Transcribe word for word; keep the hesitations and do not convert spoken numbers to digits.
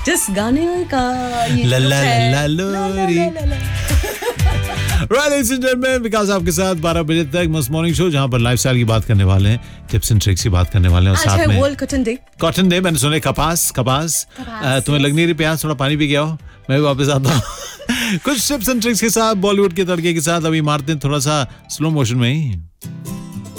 जिस गाने का ये ला ला है, ला ला ला लोरी। ला ला ला। Right, ladies and gentlemen, विकास आपके साथ बारह बजे तक मस्त मॉर्निंग शो, जहां पर लाइफस्टाइल की बात करने वाले हैं, टिप्स एंड ट्रिक्स की बात करने वाले हैं, और आज साथ है में world cotton day. Cotton day. मैंने सुने कपास कपास कपास, अ, तुम्हें लग नहीं रही प्यास, थोड़ा पानी पी के आओ, मैं भी वापस आता हूँ कुछ टिप्स एंड ट्रिक्स के साथ, बॉलीवुड के तड़के के साथ। अभी मारते हैं थोड़ा सा स्लो मोशन में ही।